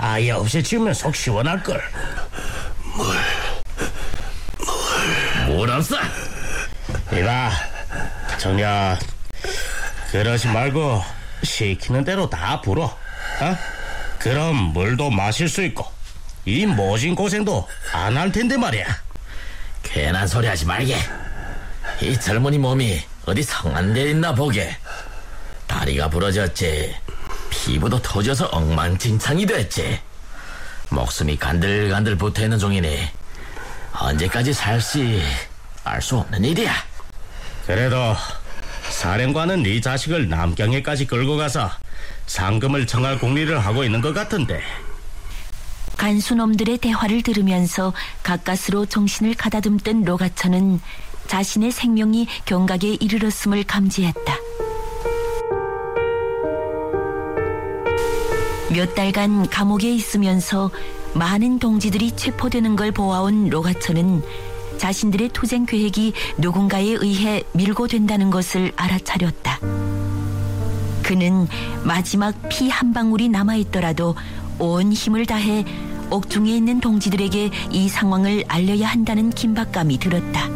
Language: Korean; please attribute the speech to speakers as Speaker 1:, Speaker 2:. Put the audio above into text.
Speaker 1: 아예 없이 지우면 속 시원할걸. 뭘 없어? 이봐, 정년, 그러지 말고 시키는 대로 다 불어. 어? 그럼 물도 마실 수 있고 이 모진 고생도 안 할 텐데 말이야.
Speaker 2: 괜한 소리 하지 말게. 이 젊은이 몸이 어디 성한데 있나 보게. 다리가 부러졌지, 피부도 터져서 엉망진창이 됐지. 목숨이 간들간들 붙어있는 종이니 언제까지 살지 알 수 없는 일이야.
Speaker 1: 그래도 사령관은 네 자식을 남경에까지 끌고 가서 상금을 청할 궁리를 하고 있는 것 같은데.
Speaker 3: 간수놈들의 대화를 들으면서 가까스로 정신을 가다듬던 로가천은 자신의 생명이 경각에 이르렀음을 감지했다. 몇 달간 감옥에 있으면서 많은 동지들이 체포되는 걸 보아온 로가천은 자신들의 투쟁 계획이 누군가에 의해 밀고된다는 것을 알아차렸다. 그는 마지막 피 한 방울이 남아있더라도 온 힘을 다해 옥중에 있는 동지들에게 이 상황을 알려야 한다는 긴박감이 들었다.